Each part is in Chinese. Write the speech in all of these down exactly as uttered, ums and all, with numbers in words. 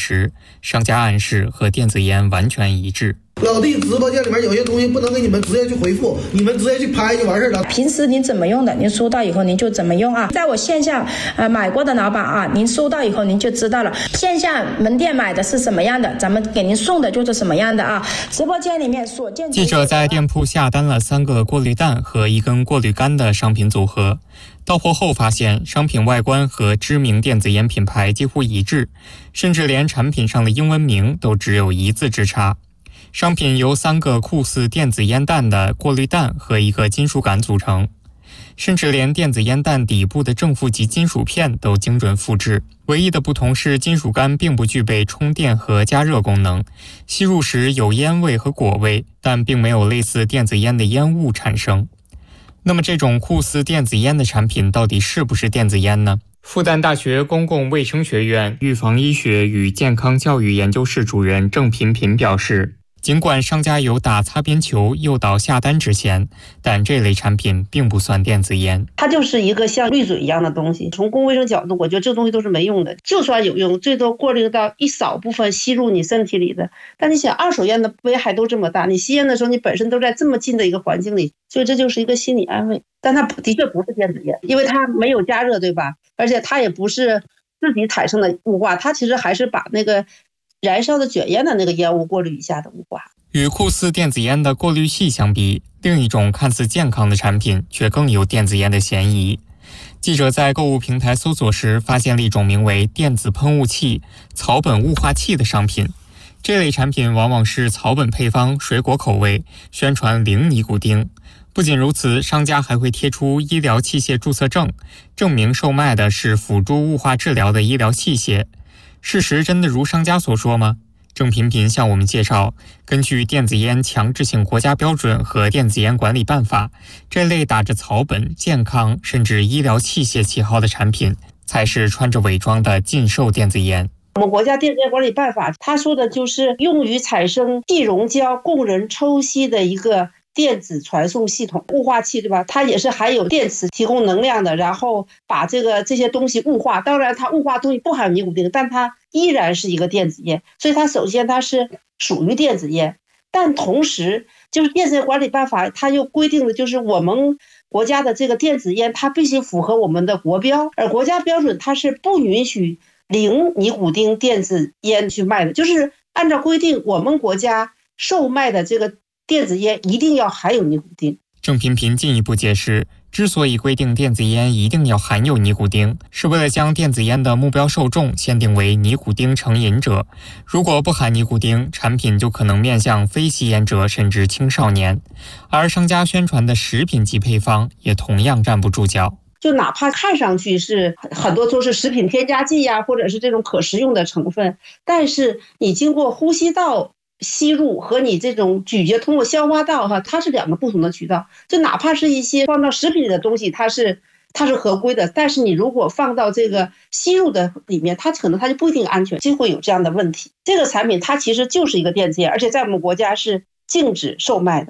时，商家暗示和电子烟完全一致。 老弟直播间里面有些东西不能给你们直接去回复，你们直接去拍就完事了。 平时您怎么用的，您收到以后您就怎么用啊。在我线下呃买过的老板啊，您收到以后您就知道了，线下门店买的是什么样的，咱们给您送的就是什么样的啊。直播间里面所见。 记者在店铺下单了三个过滤蛋和一根过滤杆的商品组合，到货后发现商品外观和知名电子烟品牌几乎一致，甚至连产品上的英文名都只有一字之差。商品由三个酷似电子烟弹的过滤蛋和一个金属杆组成，甚至连电子烟弹底部的正负极金属片都精准复制。唯一的不同是金属杆并不具备充电和加热功能，吸入时有烟味和果味，但并没有类似电子烟的烟雾产生。那么这种酷似电子烟的产品到底是不是电子烟呢？复旦大学公共卫生学院预防医学与健康教育研究室主任郑频频表示，尽管商家有打擦边球诱导下单之嫌，但这类产品并不算电子烟。 它就是一个像滤嘴一样的东西，从公共卫生角度，我觉得这东西都是没用的。就算有用，最多过滤到一少部分吸入你身体里的。但你想，二手烟的危害都这么大，你吸烟的时候你本身都在这么近的一个环境里，所以这就是一个心理安慰。但它的确不是电子烟，因为它没有加热，对吧？而且它也不是自己产生的雾化，它其实还是把那个燃烧的卷烟的那个烟雾过滤一下的雾化。 与酷似电子烟的过滤器相比，另一种看似健康的产品却更有电子烟的嫌疑。记者在购物平台搜索时发现了一种名为电子喷雾器、草本雾化器的商品。这类产品往往是草本配方、水果口味，宣传零尼古丁。不仅如此，商家还会贴出医疗器械注册证，证明售卖的是辅助雾化治疗的医疗器械。事实真的如商家所说吗？郑频频向我们介绍，根据电子烟强制性国家标准和电子烟管理办法，这类打着草本、健康甚至医疗器械旗号的产品，才是穿着伪装的禁售电子烟。 我们国家电子烟管理办法，它说的就是用于产生地溶胶供人抽吸的一个电子传送系统，雾化器，对吧？它也是含有电池提供能量的，然后把这个这些东西雾化。当然它雾化东西不含有尼古丁，但它依然是一个电子烟，所以它首先它是属于电子烟。但同时就是电子烟管理办法它又规定的就是我们国家的这个电子烟它必须符合我们的国标，而国家标准它是不允许零尼古丁电子烟去卖的，就是按照规定我们国家售卖的这个电子烟一定要含有尼古丁。 郑频频进一步解释，之所以规定电子烟一定要含有尼古丁，是为了将电子烟的目标受众限定为尼古丁成瘾者。如果不含尼古丁，产品就可能面向非吸烟者甚至青少年。而商家宣传的食品级配方也同样站不住脚。 就哪怕看上去是很多都是食品添加剂呀、啊，或者是这种可食用的成分，但是你经过呼吸道吸入和你这种咀嚼通过消化道哈，它是两个不同的渠道。就哪怕是一些放到食品里的东西，它是它是合规的，但是你如果放到这个吸入的里面，它可能它就不一定安全，就会有这样的问题。这个产品它其实就是一个电子烟，而且在我们国家是禁止售卖的。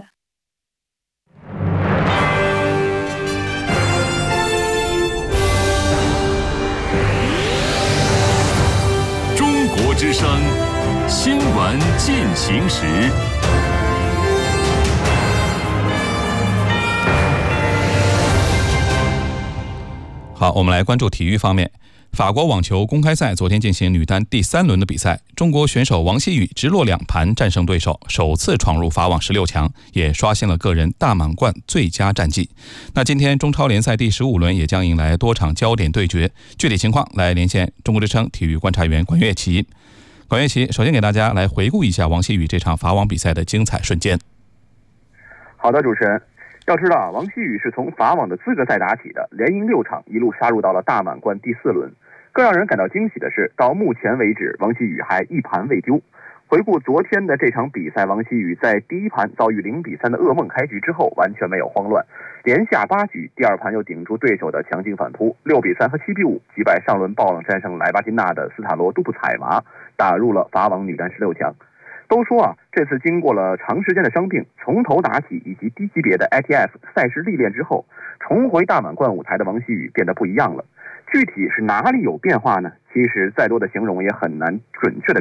中国之声新闻进行时。 好，我们来关注体育方面。法国网球公开赛昨天进行女单第三轮的比赛，中国选手王曦雨直落两盘战胜对手，首次闯入法网十六强，也刷新了个人大满贯最佳战绩。那今天中超联赛第十五轮也将迎来多场焦点对决，具体情况来连线中国之声体育观察员管乐琪。管乐琪，首先给大家来回顾一下王曦雨这场法网比赛的精彩瞬间。 好的，主持人。要知道，王曦雨是从法网的资格赛打起的，连赢六场，一路杀入到了大满贯第四轮。更让人感到惊喜的是，到目前为止，王曦雨还一盘未丢。回顾昨天的这场比赛，王曦雨在第一盘遭遇零比三的噩梦开局之后，完全没有慌乱，连下八局，第二盘又顶住对手的强劲反扑，六比三和七比五击败上轮爆冷战胜莱巴金纳的斯塔罗杜布采娃，打入了法网女单十六强。都说啊，这次经过了长时间的伤病、从头打起以及低级别的 I T F 赛事历练之后，重回大满贯舞台的王曦雨变得不一样了。具体是哪里有变化呢？其实再多的形容也很难准确的